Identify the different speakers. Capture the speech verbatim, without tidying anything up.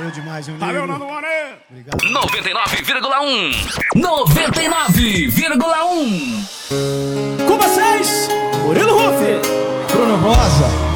Speaker 1: Valeu demais, hein,
Speaker 2: Valeu, Nando Moreira.
Speaker 1: Obrigado.
Speaker 3: noventa e nove vírgula um. noventa e nove vírgula um.
Speaker 4: Com vocês, Murilo Ruff,
Speaker 1: Bruno Rosa.